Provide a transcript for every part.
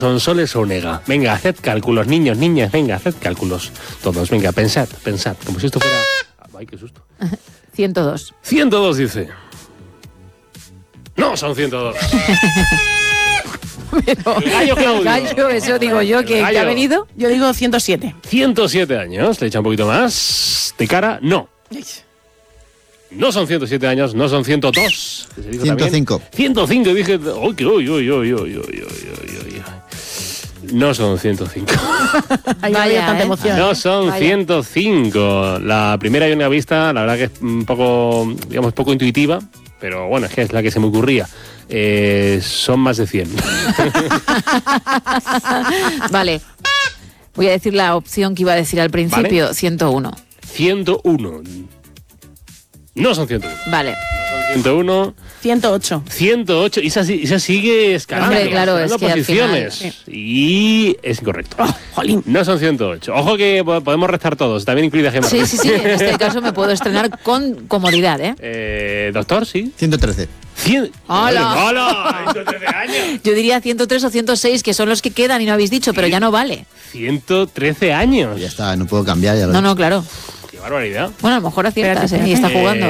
Sonsoles Onega. Venga, haced cálculos, niños, niñas, venga, haced cálculos. Todos, venga, pensad, como si esto fuera... Ay, qué susto. 102. 102 dice. No, son 102. Pero, el gallo Claudio. Gallo, eso digo yo, que ha venido. Yo digo 107. 107 años, le echa un poquito más. De cara, no. No son 107 años, no son 102. 105. 105, dije. No son 105. Vaya, tanta emoción. No son 105. La primera y única vista, la verdad que es un poco, digamos, poco intuitiva, pero bueno, es que es la que se me ocurría. Son más de 100. Vale. Voy a decir la opción que iba a decir al principio, ¿vale? 101. 101. No son 101. Vale. 101. 108. 108. Isa sigue escalando. Hombre, claro, es que posiciones. Al final, y es incorrecto. Oh, jolín. No son 108. Ojo que podemos restar todos, también incluida Gemma. Sí. En este caso me puedo estrenar con comodidad, ¿eh? Doctor, sí. 113. 100. ¡Hola! ¡Hola! 113 años. Yo diría 103 o 106, que son los que quedan y no habéis dicho, pero ya no vale. 113 años. Ya está, no puedo cambiar. Ya no, claro. Qué barbaridad. Bueno, a lo mejor aciertas, y está jugando.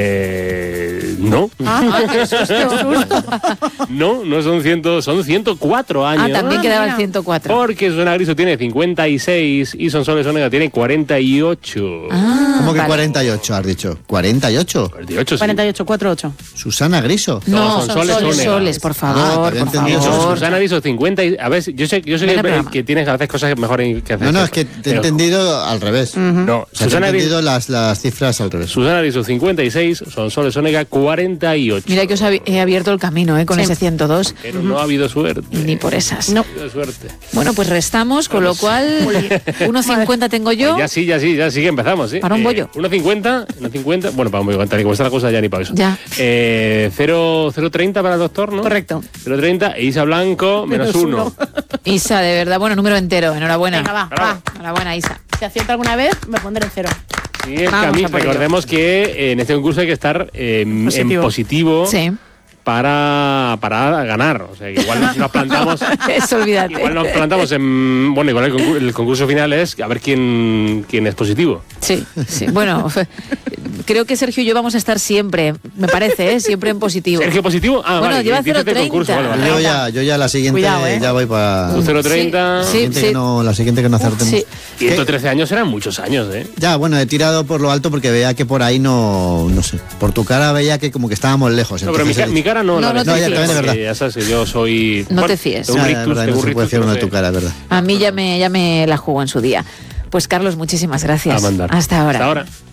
No. Qué susto. No son 100, son 104 años. También quedaba el 104. Porque Susana Griso tiene 56 y Sonsoles Onega tiene 48. ¿Cómo que 48 has dicho? ¿48? 48, sí. 48, 48. Susana Griso. No, Sonsoles Onega. Por favor, por favor. Susana Griso 50 y... A ver, yo soy el que tienes a veces cosas mejor que hacer. No, es que te he entendido al revés. No, o sea, Susana Griso... las cifras al revés. Susana Griso 56, Sonsoles Onega 48. Mira que os he abierto el camino, con ese 102. Pero no ha habido suerte. Ni por esas. No ha habido suerte. Bueno, pues restamos, con lo cual 1,50 tengo yo. Ya sí que empezamos, ¿sí? Para un bollo. 1,50. Bueno, para un bollo, tal y como está la cosa ya ni para eso. Ya. 0,30 para el doctor, ¿no? Correcto. 0,30 e Isa Blanco, -1. Isa, de verdad, bueno, número entero, enhorabuena. Venga, va. Enhorabuena, Isa. Si acierto alguna vez, me pondré en 0. Sí, recordemos que en este concurso hay que estar en positivo. Sí. Para ganar, o sea, que igual nos plantamos. Eso, olvídate. Igual nos plantamos en. Bueno, igual el concurso final es a ver quién es positivo. Sí. Bueno, creo que Sergio y yo vamos a estar siempre, me parece, siempre en positivo. ¿Sergio positivo? Bueno, vale, lleva 0,30. Vale. Yo ya la siguiente. Cuidado, ya voy para. 0,30. Sí. La siguiente que no acertemos. Sí. 113 años eran muchos años, ¿eh? Ya, bueno, he tirado por lo alto porque veía que por ahí no sé. Por tu cara veía que como que estábamos lejos. No, pero mi cara no. No te fíes. Ya también es verdad. Ya sabes que yo soy... No te fíes. Un rictus, no se puede decir uno de tu cara, ¿verdad? A mí ya me la jugó en su día. Pues Carlos, muchísimas gracias. A mandar. Hasta ahora. Hasta ahora.